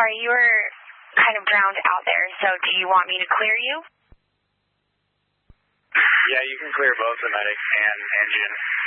sorry, you were kind of drowned out there, so do you want me to clear you? Yeah, you can clear both the medic and engine.